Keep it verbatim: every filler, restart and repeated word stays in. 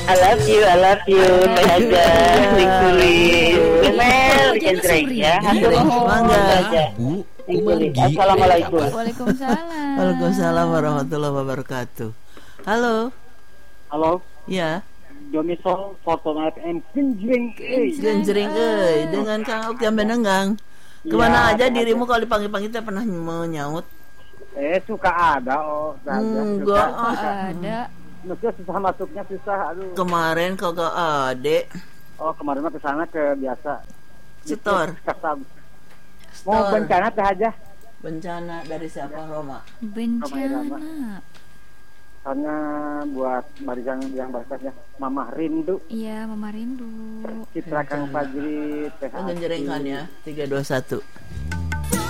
I love you, I love you. Teh aja, lingkulis. Kenal, kentreng ya. Mangga. Bu, Assalamualaikum. Waalaikumsalam. Waalaikumsalam warahmatullahi wabarakatuh. Halo. Halo. Ya. Domisol foto F M genjreng euy. Genjreng euy dengan Kang Okti Ambe Nenggang. Kemana aja dirimu kalau dipanggil-panggil teh pernah menyaut? Eh suka ada oh. Enggak ada. Maksudnya susah masuknya susah aduh. Kemarin kagak ada. Oh kemarin mah kesana ke biasa. Setor. Mau bencana teh aja. Bencana dari siapa Roma? Bencana. Karena buat barisan yang bahasanya Mama Rindu. Iya Mama Rindu. Citra Kang Fajri teh. Genjreng kan ya tiga dua satu.